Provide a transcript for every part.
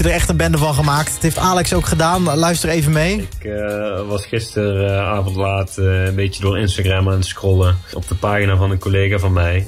er echt een bende van gemaakt. Het heeft Alex ook gedaan. Luister even mee. Ik was gisteravond laat een beetje door Instagram aan het scrollen op de pagina van een collega van mij.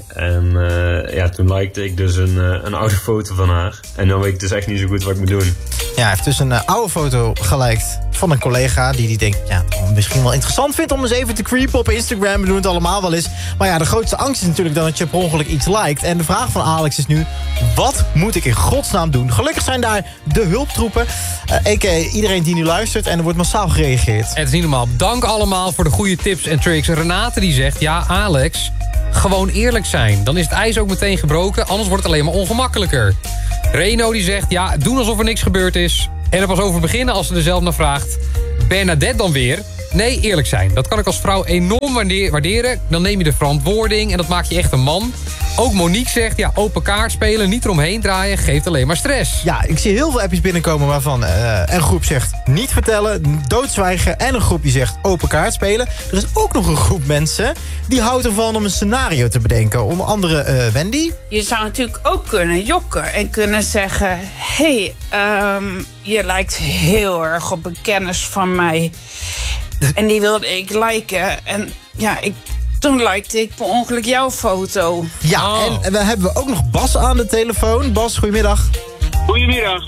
En toen likte ik dus een oude foto van haar. En dan weet ik dus echt niet zo goed wat ik moet doen. Ja, hij heeft dus een oude foto geliked van een collega die denkt, ja, misschien wel interessant vindt om eens even te creepen op Instagram. We doen het allemaal wel eens. Maar ja, de grootste angst is natuurlijk dan dat je per ongeluk iets liked. En de vraag van Alex is nu, wat moet ik in godsnaam doen? Gelukkig zijn daar de hulptroepen. Iedereen die nu luistert en er wordt massaal gereageerd. Het is niet normaal. Dank allemaal voor de goede tips en tricks. Renate die zegt, ja Alex, gewoon eerlijk zijn. Dan is het ijs ook meteen gebroken, anders wordt het alleen maar ongemakkelijker. Reno die zegt, ja, doen alsof er niks gebeurd is. En er pas over beginnen als ze er zelf naar vraagt. Bernadette dan weer. Nee, eerlijk zijn. Dat kan ik als vrouw enorm waarderen. Dan neem je de verantwoording en dat maakt je echt een man. Ook Monique zegt, ja, open kaart spelen, niet eromheen draaien, geeft alleen maar stress. Ja, ik zie heel veel appjes binnenkomen waarvan een groep zegt niet vertellen, doodzwijgen. En een groep die zegt open kaart spelen. Er is ook nog een groep mensen die houdt ervan om een scenario te bedenken. Onder andere Wendy. Je zou natuurlijk ook kunnen jokken en kunnen zeggen, hey, je lijkt heel erg op een kennis van mij. En die wilde ik liken. En ja, toen likte ik per ongeluk jouw foto. Ja, en we hebben ook nog Bas aan de telefoon. Bas, goedemiddag. Goedemiddag.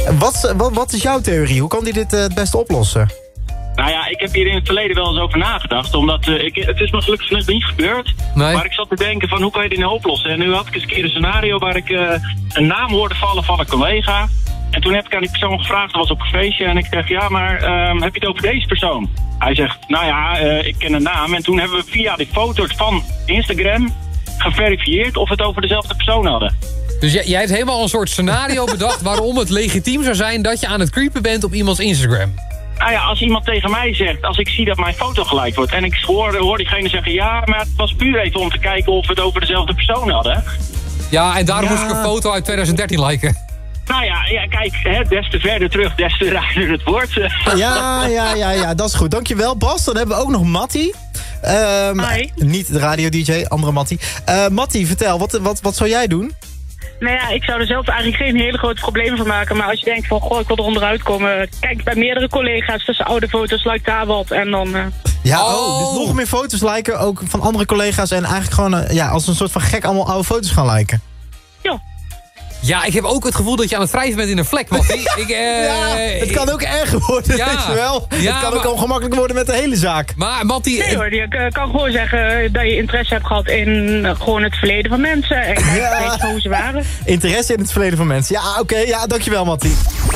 Wat is jouw theorie? Hoe kan die dit het beste oplossen? Nou ja, ik heb hier in het verleden wel eens over nagedacht. Omdat het is me gelukkig net niet gebeurd. Nee. Maar ik zat te denken van hoe kan je dit nou oplossen? En nu had ik eens een keer een scenario waar ik een naam hoorde vallen van een collega. En toen heb ik aan die persoon gevraagd, dat was op een feestje. En ik zeg, ja, maar heb je het over deze persoon? Hij zegt, nou ja, ik ken een naam. En toen hebben we via die foto's van Instagram geverifieerd of we het over dezelfde persoon hadden. Dus jij hebt helemaal een soort scenario bedacht waarom het legitiem zou zijn dat je aan het creepen bent op iemands Instagram. Nou ja, als iemand tegen mij zegt, als ik zie dat mijn foto geliked wordt en ik hoor diegene zeggen, ja, maar het was puur even om te kijken of we het over dezelfde persoon hadden. Ja, en daarom moest ik een foto uit 2013 liken. Nou ja, kijk, des te verder terug, des te raarder het wordt. Ja, dat is goed. Dankjewel, Bas. Dan hebben we ook nog Mattie. Niet de radio-dj, andere Mattie. Mattie, vertel, wat zou jij doen? Nou ja, ik zou er zelf eigenlijk geen hele grote problemen van maken. Maar als je denkt van, goh, ik wil er onderuit komen. Kijk bij meerdere collega's tussen oude foto's, like daar wat. En dan... dus nog meer foto's liken, ook van andere collega's. En eigenlijk gewoon als een soort van gek allemaal oude foto's gaan liken. Ja. Ja, ik heb ook het gevoel dat je aan het wrijven bent in een vlek, Mattie. Het kan ook erger worden, weet je wel. Ja, het kan ook ongemakkelijk worden met de hele zaak. Maar Mattie... Nee hoor, je kan gewoon zeggen dat je interesse hebt gehad in gewoon het verleden van mensen. En weet hoe ze waren. Interesse in het verleden van mensen. Ja, oké. Ja, dankjewel, Mattie.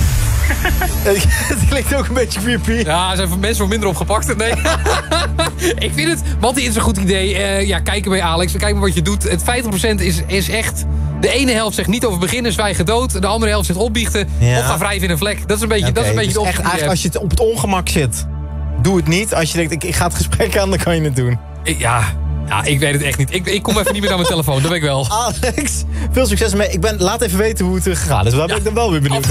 Het klinkt ook een beetje creepy. Ja, er zijn mensen wat minder opgepakt. Nee. Ik vind het... Mattie is een goed idee. Kijken bij Alex. Kijk maar wat je doet. Het 50% is echt... De ene helft zegt niet over beginnen, zwijgen dood. De andere helft zegt opbiechten. Of ga wrijven in een vlek. Dat is een beetje, dat is een beetje dus eigenlijk als je op het ongemak zit, doe het niet. Als je denkt, ik ga het gesprek aan, dan kan je het doen. Ja, ik weet het echt niet. Ik kom even niet meer naar mijn telefoon. Dat weet ik wel. Alex, veel succes ermee. Laat even weten hoe het gegaan is. Daar ben ik dan wel weer benieuwd.